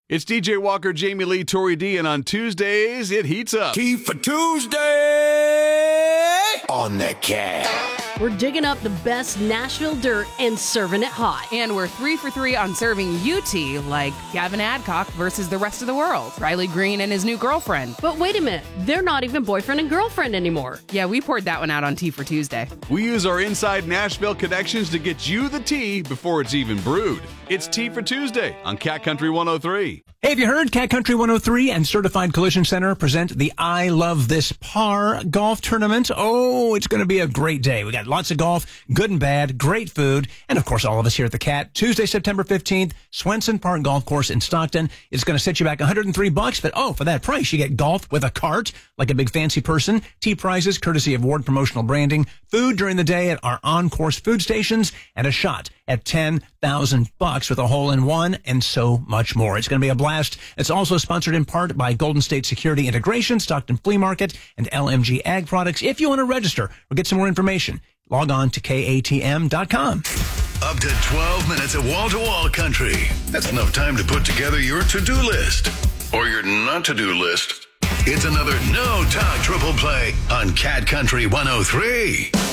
It's DJ Walker, Jamie Lee, Tori D, and on Tuesdays, it heats up. Tea for Tuesday on the Cat. We're digging up the best Nashville dirt and serving it hot. And we're 3 for 3 on serving you tea, like Gavin Adcock versus the rest of the world, Riley Green and his new girlfriend. But wait a minute, they're not even boyfriend and girlfriend anymore. Yeah, we poured that one out on Tea for Tuesday. We use our inside Nashville connections to get you the tea before it's even brewed. It's Tea for Tuesday on Cat Country 103. Hey, have you heard Cat Country 103 and Certified Collision Center present the I Love This Par golf tournament? Oh, it's going to be a great day. We got lots of golf, good and bad, great food, and of course all of us here at the Cat. Tuesday, September 15th, Swenson Park Golf Course in Stockton. It's going to set you back $103, but oh, for that price, you get golf with a cart, like a big fancy person, tea prizes courtesy of Ward Promotional Branding, food during the day at our on-course food stations, and a shot at $10,000 with a hole-in-one, and so much more. It's going to be a blast. It's also sponsored in part by Golden State Security Integration, Stockton Flea Market, and LMG Ag Products. If you want to register or get some more information, log on to KATM.com. Up to 12 minutes of wall-to-wall country. That's enough time to put together your to-do list. Or your not-to-do list. It's another No Talk Triple Play on Cat Country 103.